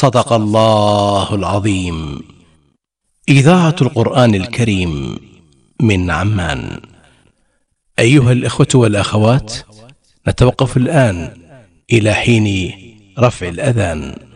صدق الله العظيم. إذاعة القرآن الكريم من عمان. أيها الإخوة والأخوات، نتوقف الآن إلى حين رفع الأذان.